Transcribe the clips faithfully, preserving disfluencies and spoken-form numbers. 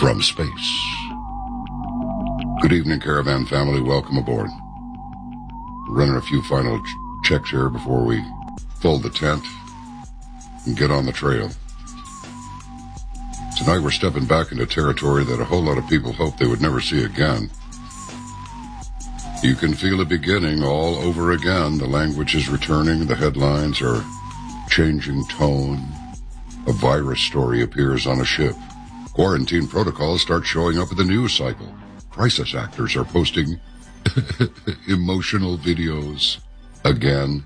from space. Good evening, Caravan family. Welcome aboard. Running a few final ch- checks here before we fold the tent and get on the trail. Tonight we're stepping back into territory that a whole lot of people hoped they would never see again. You can feel it beginning all over again. The language is returning. The headlines are changing tone. A virus story appears on a ship. Quarantine protocols start showing up in the news cycle. Crisis actors are posting emotional videos again.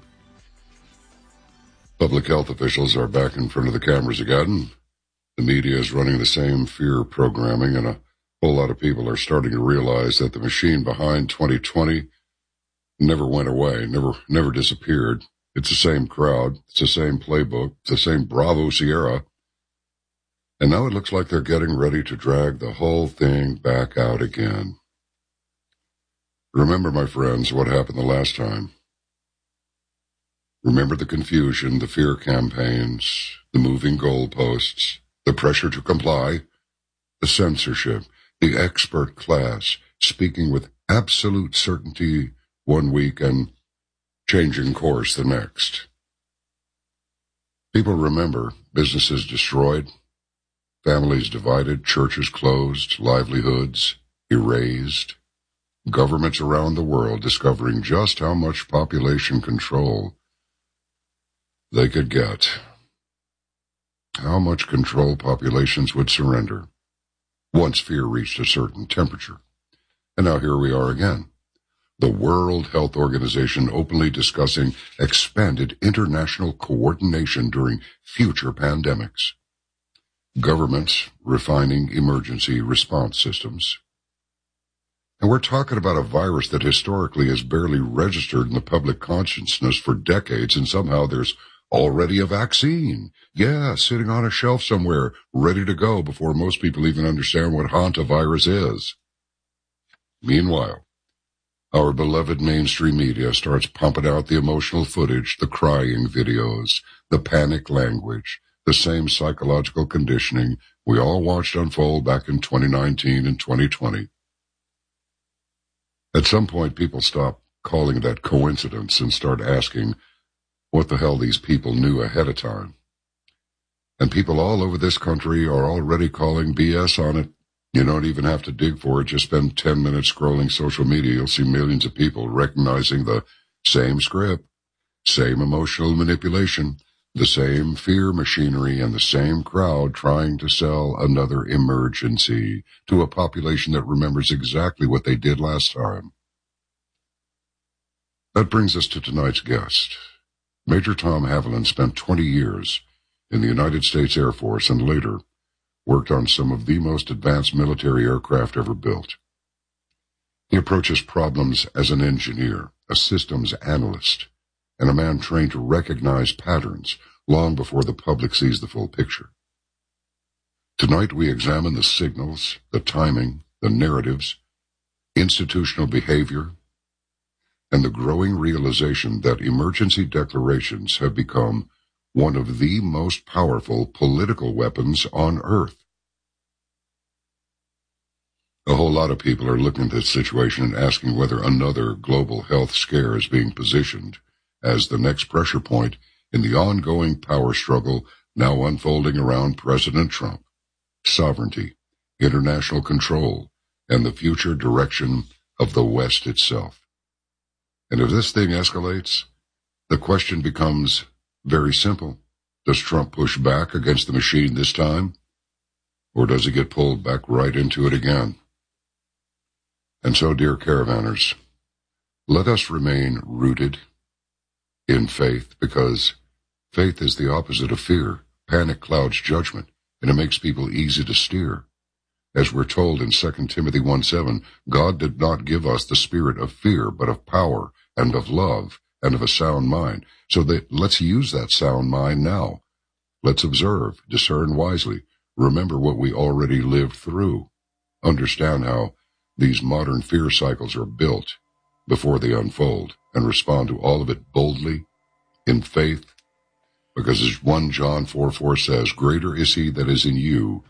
Public health officials are back in front of the cameras again. The media is running the same fear programming, and a whole lot of people are starting to realize that the machine behind twenty twenty never went away, never never disappeared. It's the same crowd, it's the same playbook, it's the same Bravo Sierra. And now it looks like they're getting ready to drag the whole thing back out again. Remember, my friends, what happened the last time. Remember the confusion, the fear campaigns, the moving goalposts, the pressure to comply, the censorship, the expert class speaking with absolute certainty one week and changing course the next. People remember businesses destroyed, families divided, churches closed, livelihoods erased, governments around the world discovering just how much population control they could get, how much control populations would surrender once fear reached a certain temperature. And now here we are again. The World Health Organization openly discussing expanded international coordination during future pandemics. Governments refining emergency response systems. And we're talking about a virus that historically has barely registered in the public consciousness for decades, and somehow there's already a vaccine. Yeah, sitting on a shelf somewhere, ready to go before most people even understand what hantavirus is. Meanwhile, our beloved mainstream media starts pumping out the emotional footage, the crying videos, the panic language, the same psychological conditioning we all watched unfold back in twenty nineteen and twenty twenty. At some point, people stop calling that coincidence and start asking what the hell these people knew ahead of time. And people all over this country are already calling B S on it. You don't even have to dig for it. Just spend ten minutes scrolling social media. You'll see millions of people recognizing the same script, same emotional manipulation, the same fear machinery, and the same crowd trying to sell another emergency to a population that remembers exactly what they did last time. That brings us to tonight's guest. Major Tom Haviland spent twenty years in the United States Air Force and later worked on some of the most advanced military aircraft ever built. He approaches problems as an engineer, a systems analyst, and a man trained to recognize patterns long before the public sees the full picture. Tonight we examine the signals, the timing, the narratives, institutional behavior, and the growing realization that emergency declarations have become one of the most powerful political weapons on Earth. A whole lot of people are looking at this situation and asking whether another global health scare is being positioned as the next pressure point in the ongoing power struggle now unfolding around President Trump, sovereignty, international control, and the future direction of the West itself. And if this thing escalates, the question becomes very simple. Does Trump push back against the machine this time? Or does he get pulled back right into it again? And so, dear caravanners, let us remain rooted in faith, because faith is the opposite of fear. Panic clouds judgment, and it makes people easy to steer. As we're told in Second Timothy one seven, God did not give us the spirit of fear, but of power and of love and of a sound mind. So that let's use that sound mind now. Let's observe, discern wisely, remember what we already lived through, understand how these modern fear cycles are built before they unfold, and respond to all of it boldly, in faith, because as First John four four says, greater is he that is in you